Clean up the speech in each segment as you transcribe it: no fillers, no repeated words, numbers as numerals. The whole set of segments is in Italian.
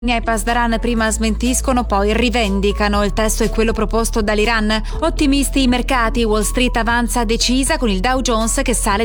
e Pasdaran prima smentiscono, poi rivendicano. Il testo è quello proposto dall'Iran. Ottimisti i mercati, Wall Street avanza decisa con il Dow Jones che sale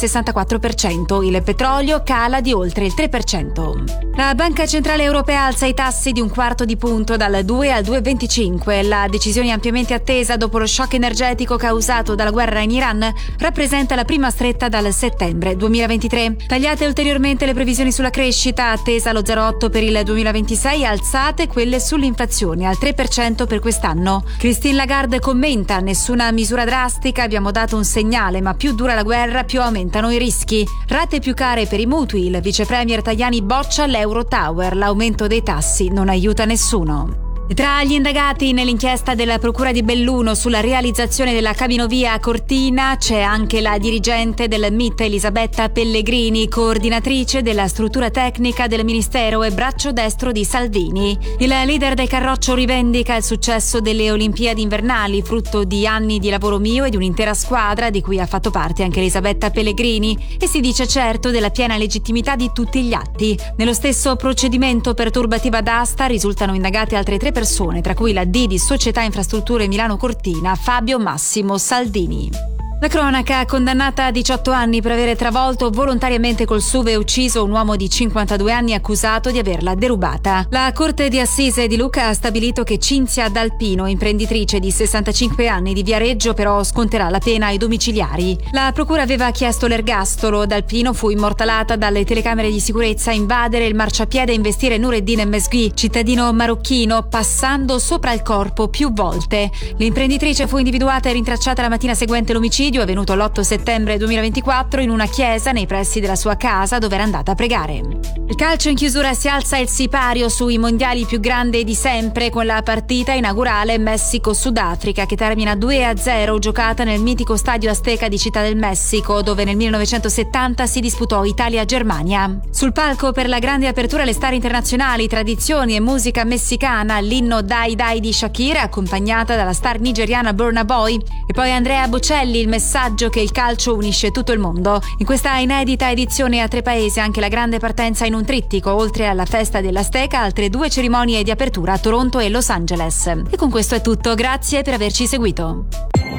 dell'1,64%, il petrolio cala di oltre il 3%. La Banca Centrale Europea alza i tassi di 1/4 di punto dal 2 al 2,25. La decisione ampiamente attesa dopo lo shock energetico causato dalla guerra in Iran rappresenta la prima stretta dal settembre 2023. Tagliate ulteriormente le previsioni sulla crescita, attesa allo 0,8 per il 2026, alzate quelle sull'inflazione al 3% per quest'anno. Christine Lagarde commenta: nessuna misura drastica, abbiamo dato un segnale, ma più dura la guerra più aumentano i rischi. Rate più care per i mutui, il vice premier Tajani boccia l'Euro Tower, l'aumento dei tassi non aiuta nessuno. Tra gli indagati nell'inchiesta della Procura di Belluno sulla realizzazione della cabinovia a Cortina c'è anche la dirigente del MIT Elisabetta Pellegrini, coordinatrice della struttura tecnica del Ministero e braccio destro di Salvini. Il leader del Carroccio rivendica il successo delle Olimpiadi invernali, frutto di anni di lavoro mio e di un'intera squadra di cui ha fatto parte anche Elisabetta Pellegrini, e si dice certo della piena legittimità di tutti gli atti. Nello stesso procedimento per turbativa d'asta risultano indagate altre 3 persone, tra cui la D di Società Infrastrutture Milano Cortina, Fabio Massimo Saldini. La cronaca, condannata a 18 anni per avere travolto volontariamente col SUV e ucciso un uomo di 52 anni accusato di averla derubata. La Corte di Assise di Lucca ha stabilito che Cinzia D'Alpino, imprenditrice di 65 anni di Viareggio, però sconterà la pena ai domiciliari. La procura aveva chiesto l'ergastolo. D'Alpino fu immortalata dalle telecamere di sicurezza a invadere il marciapiede e investire Nureddin Mesghi, cittadino marocchino, passando sopra il corpo più volte. L'imprenditrice fu individuata e rintracciata la mattina seguente l'omicidio, avvenuto l'8 settembre 2024 in una chiesa nei pressi della sua casa dove era andata a pregare. Il calcio in chiusura, si alza il sipario sui mondiali più grandi di sempre con la partita inaugurale Messico-Sudafrica che termina 2-0, giocata nel mitico stadio Azteca di Città del Messico, dove nel 1970 si disputò Italia-Germania. Sul palco per la grande apertura le star internazionali, tradizioni e musica messicana, l'inno Dai Dai di Shakira accompagnata dalla star nigeriana Burna Boy e poi Andrea Bocelli, il messaggio che il calcio unisce tutto il mondo. In questa inedita edizione a 3 paesi anche la grande partenza in un trittico, oltre alla festa dell'Azteca altre 2 cerimonie di apertura a Toronto e Los Angeles. E con questo è tutto, grazie per averci seguito.